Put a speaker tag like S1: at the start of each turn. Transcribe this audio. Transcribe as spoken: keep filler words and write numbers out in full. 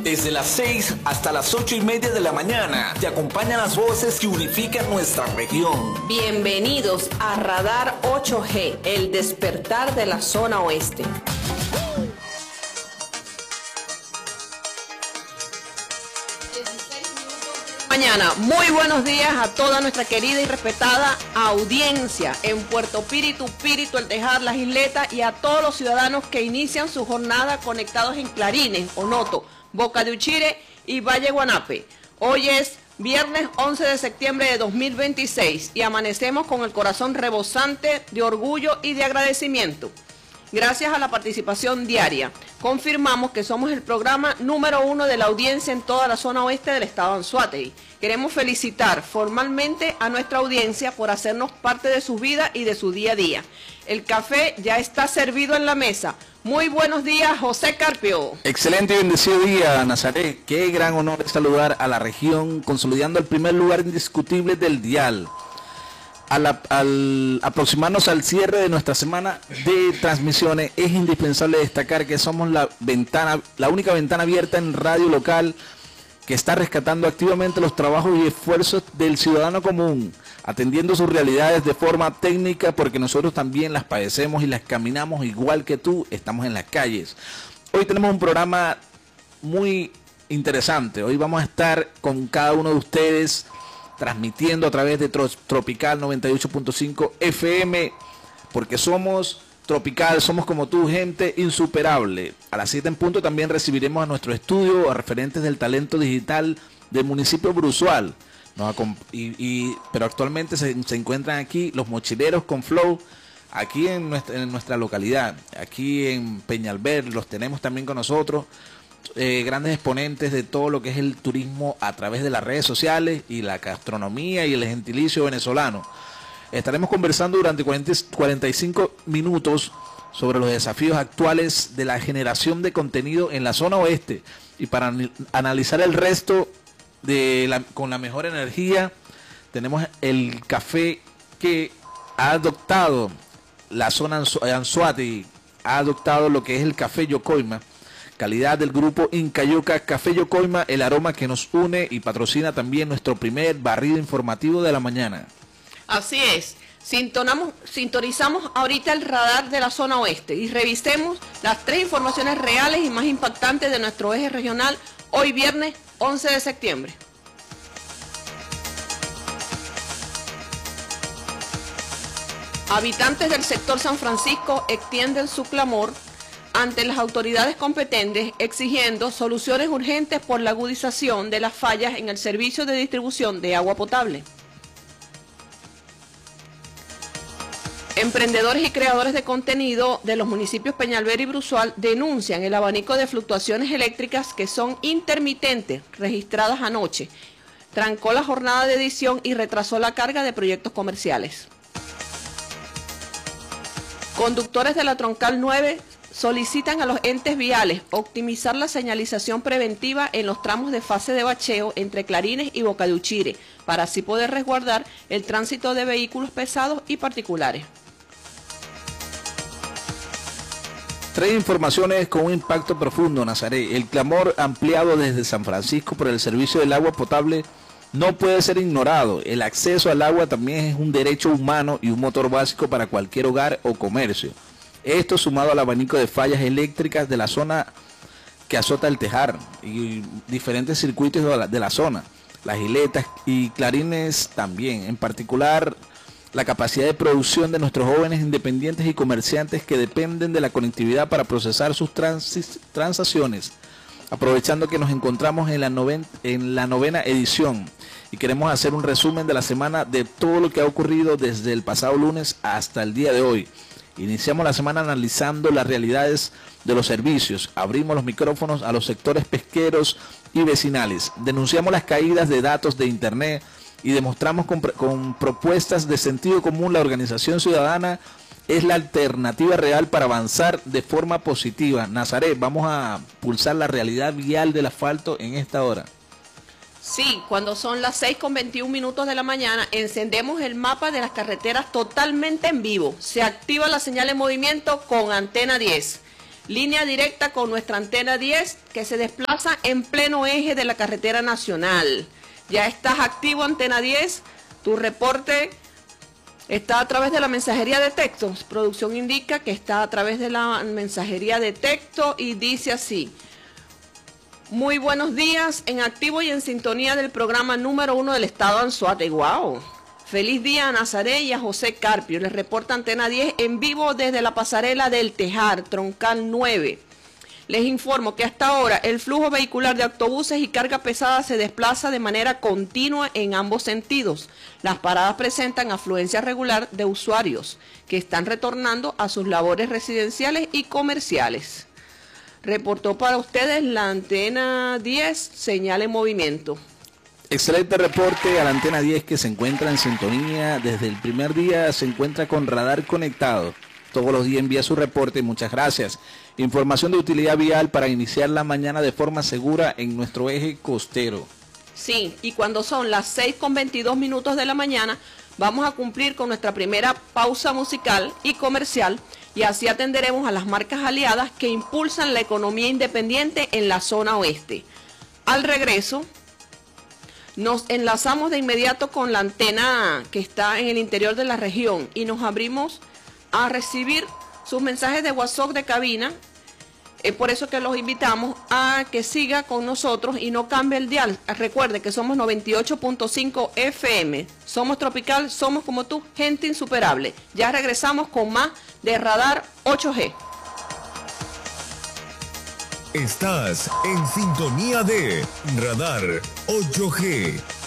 S1: Desde las seis hasta las ocho y media de la mañana te acompañan las voces que unifican nuestra región.
S2: Bienvenidos a Radar ocho G, el despertar de la zona oeste. Mañana, muy buenos días a toda nuestra querida y respetada audiencia en Puerto Píritu, Píritu, El Tejar, Las Isletas y a todos los ciudadanos que inician su jornada conectados en Clarines, Onoto, Boca de Uchire y Valle Guanape. Hoy es viernes once de septiembre de dos mil veintiséis y amanecemos con el corazón rebosante de orgullo y de agradecimiento. Gracias a la participación diaria, confirmamos que somos el programa número uno de la audiencia en toda la zona oeste del estado de Anzoátegui. Queremos felicitar formalmente a nuestra audiencia por hacernos parte de su vida y de su día a día. El café ya está servido en la mesa. Muy buenos días, José Carpio.
S3: Excelente y bendecido día, Nazaret. Qué gran honor es saludar a la región, consolidando el primer lugar indiscutible del dial. Al, al aproximarnos al cierre de nuestra semana de transmisiones, es indispensable destacar que somos la ventana, la única ventana abierta en radio local que está rescatando activamente los trabajos y esfuerzos del ciudadano común, atendiendo sus realidades de forma técnica, porque nosotros también las padecemos y las caminamos igual que tú, estamos en las calles. Hoy tenemos un programa muy interesante. Hoy vamos a estar con cada uno de ustedes transmitiendo a través de Tropical noventa y ocho punto cinco F M, porque somos Tropical, somos como tú, gente insuperable. A las siete en punto también recibiremos a nuestro estudio, a referentes del talento digital del municipio Bruzual. Nos y, y, pero actualmente se, se encuentran aquí los mochileros con Flow, aquí en nuestra, en nuestra localidad, aquí en Peñalver, los tenemos también con nosotros. Eh, grandes exponentes de todo lo que es el turismo a través de las redes sociales y la gastronomía y el gentilicio venezolano. Estaremos conversando durante cuarenta y cinco minutos sobre los desafíos actuales de la generación de contenido en la zona oeste, y para analizar el resto de la, con la mejor energía, tenemos el café que ha adoptado la zona Anzoátegui, ha adoptado lo que es el café Yocoima, calidad del grupo Incayuca, Café Yocoima, el aroma que nos une, y patrocina también nuestro primer barrido informativo de la mañana.
S2: Así es, Sintonamos, sintonizamos ahorita el radar de la zona oeste y revisemos las tres informaciones reales y más impactantes de nuestro eje regional hoy viernes once de septiembre. Habitantes del sector San Francisco extienden su clamor ante las autoridades competentes, exigiendo soluciones urgentes por la agudización de las fallas en el servicio de distribución de agua potable. Emprendedores y creadores de contenido de los municipios Peñalver y Bruzual denuncian el abanico de fluctuaciones eléctricas que son intermitentes, registradas anoche. Trancó la jornada de edición y retrasó la carga de proyectos comerciales. Conductores de la Troncal nueve solicitan a los entes viales optimizar la señalización preventiva en los tramos de fase de bacheo entre Clarines y Boca de Uchire, para así poder resguardar el tránsito de vehículos pesados y particulares.
S3: Tres informaciones con un impacto profundo, Nazaret. El clamor ampliado desde San Francisco por el servicio del agua potable no puede ser ignorado. El acceso al agua también es un derecho humano y un motor básico para cualquier hogar o comercio. Esto sumado al abanico de fallas eléctricas de la zona que azota el Tejar y diferentes circuitos de la, de la zona, Las Isletas y Clarines también, en particular la capacidad de producción de nuestros jóvenes independientes y comerciantes que dependen de la conectividad para procesar sus transacciones. Aprovechando que nos encontramos en la, noven, en la novena edición y queremos hacer un resumen de la semana de todo lo que ha ocurrido desde el pasado lunes hasta el día de hoy. Iniciamos la semana analizando las realidades de los servicios, abrimos los micrófonos a los sectores pesqueros y vecinales, denunciamos las caídas de datos de internet y demostramos con, con propuestas de sentido común la organización ciudadana es la alternativa real para avanzar de forma positiva. Nazaret, vamos a pulsar la realidad vial del asfalto en esta hora.
S2: Sí, cuando son las seis con veintiún minutos de la mañana, encendemos el mapa de las carreteras totalmente en vivo. Se activa la señal de movimiento con Antena diez. Línea directa con nuestra antena diez que se desplaza en pleno eje de la carretera nacional. Ya estás activo, antena diez. Tu reporte está a través de la mensajería de texto. Producción indica que está a través de la mensajería de texto y dice así. Muy buenos días, en activo y en sintonía del programa número uno del estado Anzoátegui. ¡Wow! Feliz día a Nazaret y a José Carpio. Les reporta Antena diez en vivo desde la pasarela del Tejar, Troncal nueve. Les informo que hasta ahora el flujo vehicular de autobuses y carga pesada se desplaza de manera continua en ambos sentidos. Las paradas presentan afluencia regular de usuarios que están retornando a sus labores residenciales y comerciales. Reportó para ustedes la Antena diez, señal en movimiento.
S3: Excelente reporte a la Antena diez que se encuentra en sintonía. Desde el primer día se encuentra con radar conectado. Todos los días envía su reporte. Muchas gracias. Información de utilidad vial para iniciar la mañana de forma segura en nuestro eje costero.
S2: Sí, y cuando son las seis con veintidós minutos de la mañana, vamos a cumplir con nuestra primera pausa musical y comercial y así atenderemos a las marcas aliadas que impulsan la economía independiente en la zona oeste. Al regreso, nos enlazamos de inmediato con la antena que está en el interior de la región y nos abrimos a recibir sus mensajes de WhatsApp de cabina. Es por eso que los invitamos a que siga con nosotros y no cambie el dial. Recuerde que somos noventa y ocho punto cinco F M. Somos tropical, somos como tú, gente insuperable. Ya regresamos con más de Radar ocho G.
S4: Estás en sintonía de Radar ocho G.